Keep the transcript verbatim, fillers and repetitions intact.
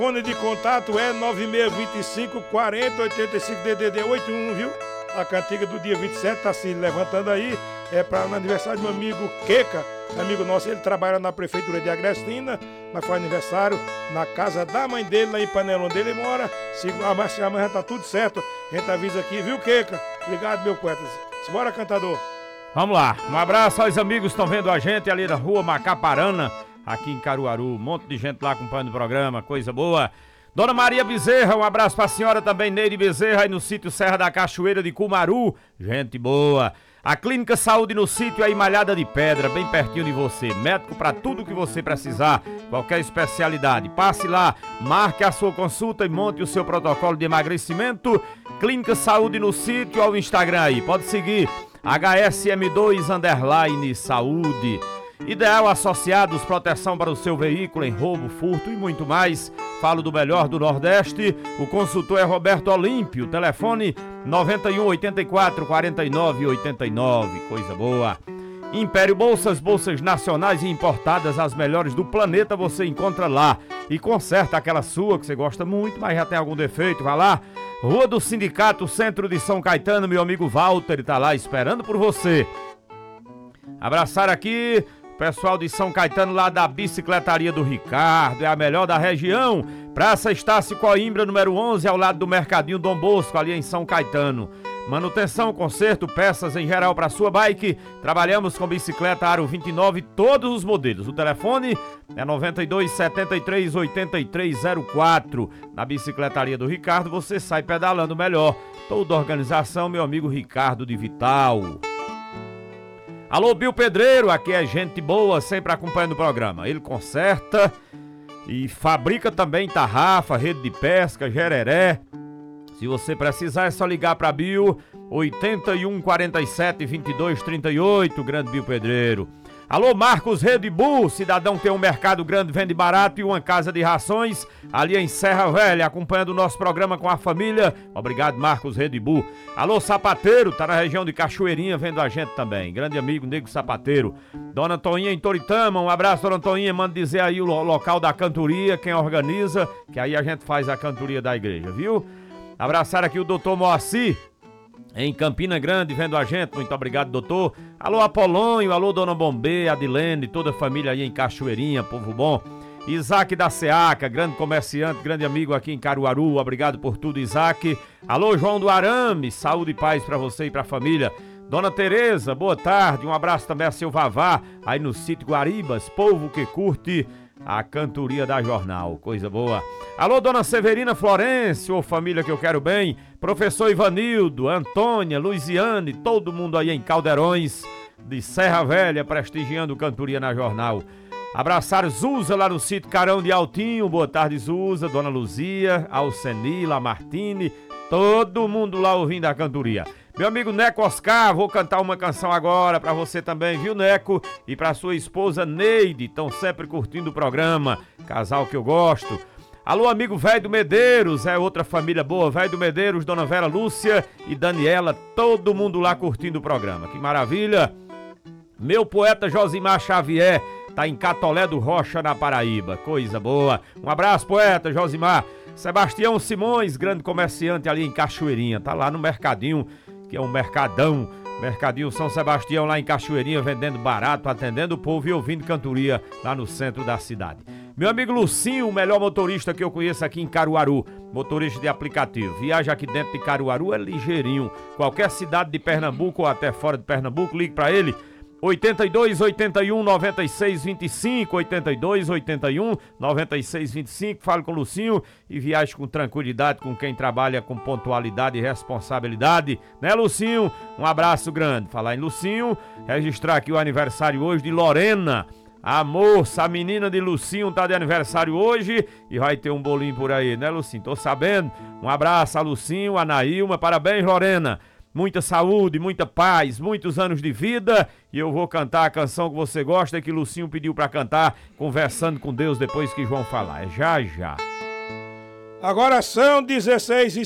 Fone de contato é nove seis dois cinco, quatro zero oito cinco, D D D oito um, viu? A cantiga do dia vinte e sete tá se levantando aí. É para o aniversário do meu amigo Queca, amigo nosso. Ele trabalha na prefeitura de Agrestina, mas foi aniversário na casa da mãe dele, lá em Panelão dele. Ele mora. Se amanhã tá tudo certo, a gente avisa aqui, viu, Queca? Obrigado, meu poeta. Simbora, cantador. Vamos lá. Um abraço aos amigos que estão vendo a gente ali na rua Macaparana, aqui em Caruaru. Um monte de gente lá acompanhando o programa, coisa boa. Dona Maria Bezerra, um abraço pra senhora também, Neide Bezerra, aí no sítio Serra da Cachoeira de Cumaru. Gente boa. A Clínica Saúde no sítio aí, Malhada de Pedra, bem pertinho de você. Médico pra tudo que você precisar, qualquer especialidade. Passe lá, marque a sua consulta e monte o seu protocolo de emagrecimento. Clínica Saúde no sítio, ao Instagram aí, pode seguir. H S M dois underline saúde. Ideal Associados, proteção para o seu veículo em roubo, furto e muito mais. Falo do melhor do Nordeste. O consultor é Roberto Olímpio. Telefone nove um oito quatro, quatro nove oito nove. Coisa boa. Império Bolsas, bolsas nacionais e importadas, as melhores do planeta você encontra lá. E conserta aquela sua que você gosta muito, mas já tem algum defeito, vai lá. Rua do Sindicato, centro de São Caetano, meu amigo Walter está lá esperando por você. Abraçar aqui pessoal de São Caetano, lá da Bicicletaria do Ricardo, é a melhor da região. Praça Estácio Coimbra, número onze, ao lado do Mercadinho Dom Bosco, ali em São Caetano. Manutenção, conserto, peças em geral para sua bike. Trabalhamos com bicicleta Aro vinte e nove, todos os modelos. O telefone é nove dois sete três oito três zero quatro. Na Bicicletaria do Ricardo você sai pedalando melhor. Toda a organização, meu amigo Ricardo de Vital. Alô, Bill Pedreiro, aqui é gente boa, sempre acompanhando o programa. Ele conserta e fabrica também tarrafa, rede de pesca, jereré. Se você precisar é só ligar para Bill, oito um quatro sete, dois dois três oito, grande Bill Pedreiro. Alô, Marcos Rede Bull, cidadão que tem um mercado grande, vende barato e uma casa de rações ali em Serra Velha, acompanhando o nosso programa com a família. Obrigado, Marcos Rede Bull. Alô, Sapateiro, tá na região de Cachoeirinha vendo a gente também. Grande amigo, Nego Sapateiro. Dona Toinha em Toritama, um abraço, Dona Toinha. Manda dizer aí o local da cantoria, quem organiza, que aí a gente faz a cantoria da igreja, viu? Abraçar aqui o doutor Moacir, em Campina Grande, vendo a gente. Muito obrigado, doutor. Alô, Apolônio, alô, Dona Bombê, Adilene, toda a família aí em Cachoeirinha, povo bom. Isaac da Seaca, grande comerciante, grande amigo aqui em Caruaru, obrigado por tudo, Isaac. Alô, João do Arame, saúde e paz pra você e pra família. Dona Tereza, boa tarde, um abraço também a seu Vavá, aí no sítio Guaribas, povo que curte a cantoria da Jornal, coisa boa. Alô, Dona Severina Florencio, ô família que eu quero bem. Professor Ivanildo, Antônia, Luiziane, todo mundo aí em Caldeirões de Serra Velha, prestigiando cantoria na Jornal. Abraçar Zuza lá no sítio Carão de Altinho, boa tarde Zuza, Dona Luzia, Alcenila, Martine, todo mundo lá ouvindo a cantoria. Meu amigo Neco Oscar, vou cantar uma canção agora pra você também, viu, Neco? E pra sua esposa Neide, estão sempre curtindo o programa, casal que eu gosto. Alô, amigo Velho do Medeiros, é outra família boa, Velho do Medeiros, Dona Vera Lúcia e Daniela, todo mundo lá curtindo o programa, que maravilha. Meu poeta Josimar Xavier tá em Catolé do Rocha, na Paraíba, coisa boa. Um abraço, poeta Josimar. Sebastião Simões, grande comerciante ali em Cachoeirinha, tá lá no Mercadinho, que é um mercadão, Mercadinho São Sebastião lá em Cachoeirinha, vendendo barato, atendendo o povo e ouvindo cantoria lá no centro da cidade. Meu amigo Lucinho, o melhor motorista que eu conheço aqui em Caruaru, motorista de aplicativo, viaja aqui dentro de Caruaru, é ligeirinho, qualquer cidade de Pernambuco ou até fora de Pernambuco, ligue pra ele, oito dois oito um nove seis dois cinco, oito dois oito um nove seis dois cinco, fale com o Lucinho e viaje com tranquilidade com quem trabalha com pontualidade e responsabilidade, né, Lucinho? Um abraço grande. Falar em Lucinho, registrar aqui o aniversário hoje de Lorena, a moça, a menina de Lucinho tá de aniversário hoje e vai ter um bolinho por aí, né, Lucinho? Tô sabendo. Um abraço a Lucinho, a Nailma, parabéns, Lorena. Muita saúde, muita paz, muitos anos de vida. E eu vou cantar a canção que você gosta, que Lucinho pediu pra cantar, conversando com Deus depois que João falar. É já, já. Agora são dezesseis e